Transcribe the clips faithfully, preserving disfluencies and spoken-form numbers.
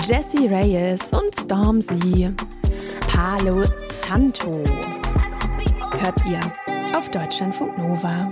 Jessie Reyes und Stormzy. Palo Santo. Hört ihr auf Deutschlandfunk Nova.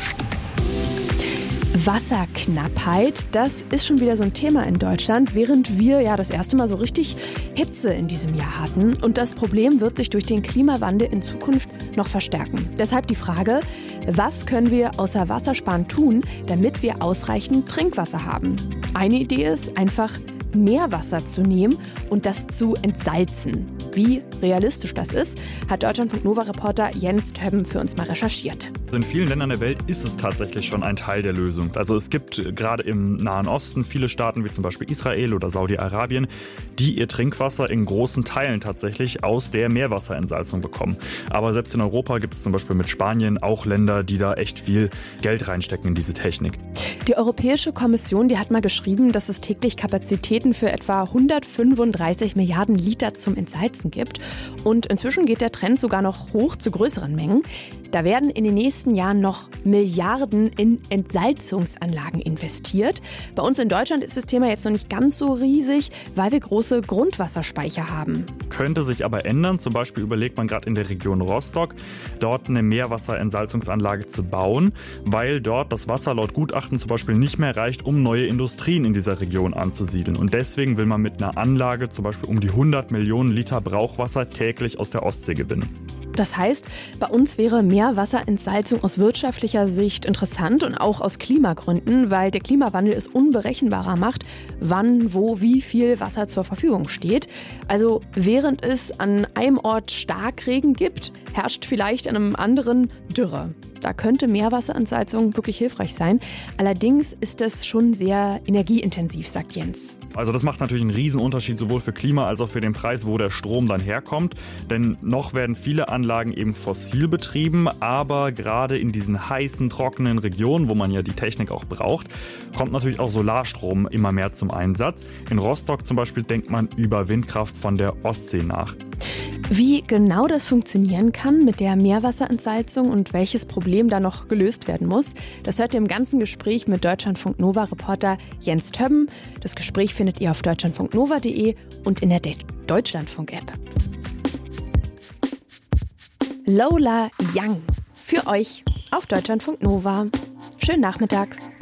Wasserknappheit, das ist schon wieder so ein Thema in Deutschland, während wir ja das erste Mal so richtig Hitze in diesem Jahr hatten. Und das Problem wird sich durch den Klimawandel in Zukunft noch verstärken. Deshalb die Frage, was können wir außer Wassersparen tun, damit wir ausreichend Trinkwasser haben? Eine Idee ist einfach, Meerwasser zu nehmen und das zu entsalzen. Wie realistisch das ist, hat Deutschlandfunk Nova-Reporter Jens Többen für uns mal recherchiert. In vielen Ländern der Welt ist es tatsächlich schon ein Teil der Lösung. Also es gibt gerade im Nahen Osten viele Staaten wie zum Beispiel Israel oder Saudi-Arabien, die ihr Trinkwasser in großen Teilen tatsächlich aus der Meerwasserentsalzung bekommen. Aber selbst in Europa gibt es zum Beispiel mit Spanien auch Länder, die da echt viel Geld reinstecken in diese Technik. Die Europäische Kommission, die hat mal geschrieben, dass es täglich Kapazitäten für etwa hundertfünfunddreißig Milliarden Liter zum Entsalzen gibt. Und inzwischen geht der Trend sogar noch hoch zu größeren Mengen. Da werden in den nächsten Jahren noch Milliarden in Entsalzungsanlagen investiert. Bei uns in Deutschland ist das Thema jetzt noch nicht ganz so riesig, weil wir große Grundwasserspeicher haben. Könnte sich aber ändern. Zum Beispiel überlegt man gerade in der Region Rostock, dort eine Meerwasserentsalzungsanlage zu bauen, weil dort das Wasser laut Gutachten zum Beispiel nicht mehr reicht, um neue Industrien in dieser Region anzusiedeln. Und deswegen will man mit einer Anlage zum Beispiel um die hundert Millionen Liter Brauchwasser täglich aus der Ostsee gewinnen. Das heißt, bei uns wäre Meerwasserentsalzung aus wirtschaftlicher Sicht interessant und auch aus Klimagründen, weil der Klimawandel es unberechenbarer macht, wann, wo, wie viel Wasser zur Verfügung steht. Also während es an einem Ort Starkregen gibt, herrscht vielleicht an einem anderen Dürre. Da könnte Meerwasserentsalzung wirklich hilfreich sein. Allerdings ist das schon sehr energieintensiv, sagt Jens. Also das macht natürlich einen Riesenunterschied sowohl für Klima als auch für den Preis, wo der Strom dann herkommt. Denn noch werden viele Anlagen eben fossil betrieben, aber gerade in diesen heißen, trockenen Regionen, wo man ja die Technik auch braucht, kommt natürlich auch Solarstrom immer mehr zum Einsatz. In Rostock zum Beispiel denkt man über Windkraft von der Ostsee nach. Wie genau das funktionieren kann mit der Meerwasserentsalzung und welches Problem da noch gelöst werden muss, das hört ihr im ganzen Gespräch mit Deutschlandfunk Nova-Reporter Jens Többen. Das Gespräch findet ihr auf deutschlandfunknova punkt de und in der Deutschlandfunk-App. Lola Young für euch auf Deutschlandfunk Nova. Schönen Nachmittag.